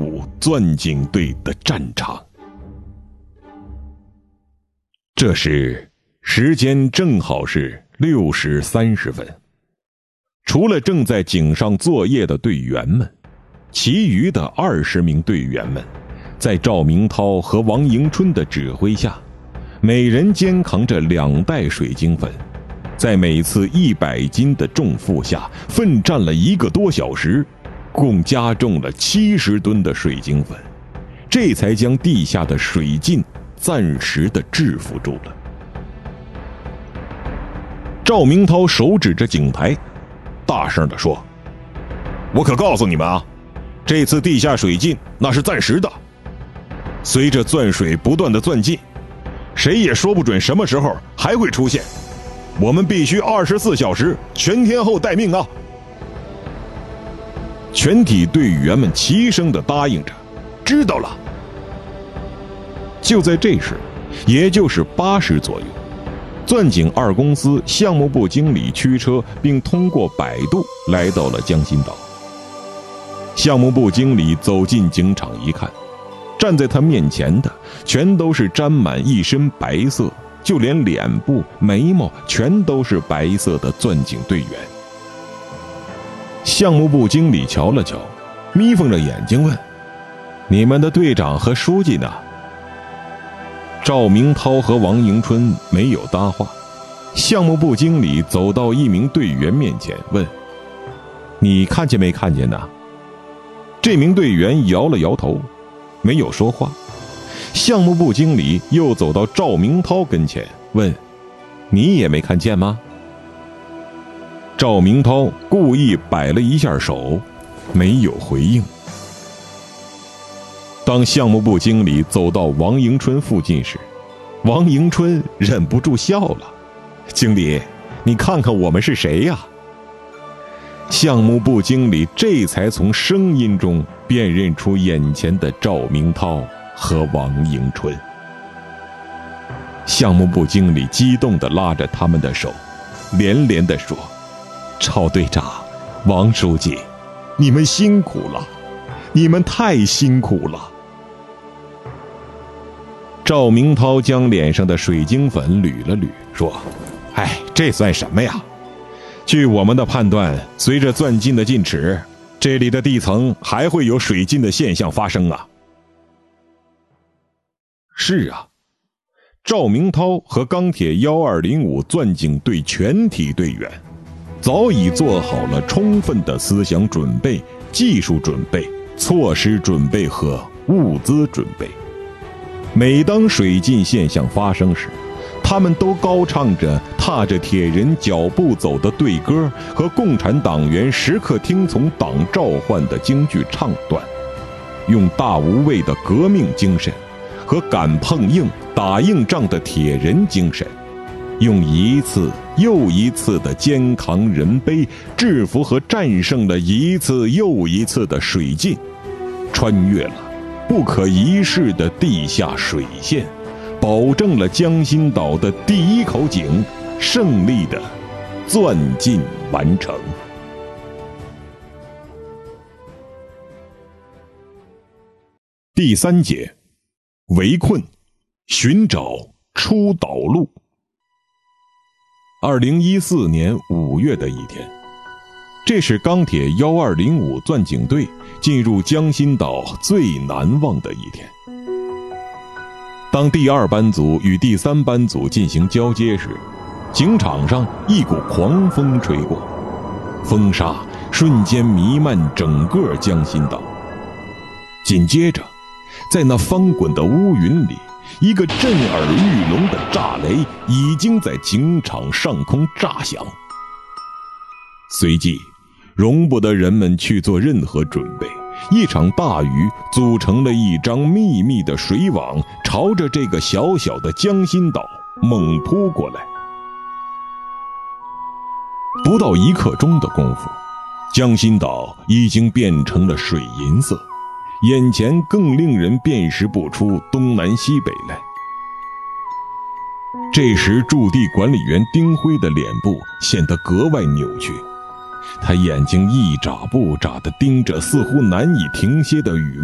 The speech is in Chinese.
205钻井队的战场。这时时间正好是6时30分。除了正在井上作业的队员们，其余的20名队员们在赵明涛和王迎春的指挥下，每人肩扛着2袋水晶粉，在每次100斤的重负下奋战了1个多小时，共加重了70吨的水晶粉，这才将地下的水浸暂时的制服住了。赵明涛手指着井台，大声地说：“我可告诉你们啊，这次地下水浸那是暂时的，随着钻水不断的钻进，谁也说不准什么时候还会出现，我们必须24小时全天候待命啊！”全体队员们齐声地答应着：“知道了。”就在这时，也就是8时左右，钻井2公司项目部经理驱车并通过摆渡来到了江心岛。项目部经理走进井场一看，站在他面前的全都是沾满一身白色，就连脸部眉毛全都是白色的钻井队员。项目部经理瞧了瞧，眯缝着眼睛问：“你们的队长和书记呢？”赵明涛和王迎春没有搭话。项目部经理走到一名队员面前问：“你看见没看见呢？”这名队员摇了摇头，没有说话。项目部经理又走到赵明涛跟前问：“你也没看见吗？”赵明涛故意摆了一下手，没有回应。当项目部经理走到王迎春附近时，王迎春忍不住笑了：“经理，你看看我们是谁呀？”项目部经理这才从声音中辨认出眼前的赵明涛和王迎春。项目部经理激动地拉着他们的手，连连地说：“赵队长，王书记，你们辛苦了，你们太辛苦了。”赵明涛将脸上的水晶粉捋了捋，说：“这算什么呀？据我们的判断，随着钻进的进尺，这里的地层还会有水浸的现象发生啊。”是啊，赵明涛和钢铁1205钻井队全体队员早已做好了充分的思想准备、技术准备、措施准备和物资准备。每当水浸现象发生时，他们都高唱着踏着铁人脚步走的队歌和共产党员时刻听从党召唤的京剧唱段，用大无畏的革命精神和敢碰硬打硬仗的铁人精神，用一次又一次的肩扛人背制服和战胜了一次又一次的水浸，穿越了不可一世的地下水线，保证了江心岛的第1口井胜利的钻进完成。第3节，围困，寻找出岛路。2014年5月的一天，这是钢铁1205钻井队进入江心岛最难忘的一天。当第2班组与第3班组进行交接时，井场上一股狂风吹过，风沙瞬间弥漫整个江心岛。紧接着，在那翻滚的乌云里，一个震耳欲聋的炸雷已经在井场上空炸响。随即，容不得人们去做任何准备，一场大雨组成了一张密密的水网，朝着这个小小的江心岛猛扑过来。不到1刻钟的功夫，江心岛已经变成了水银色，眼前更令人辨识不出东南西北来。这时驻地管理员丁辉的脸部显得格外扭曲，他眼睛一眨不眨地盯着似乎难以停歇的雨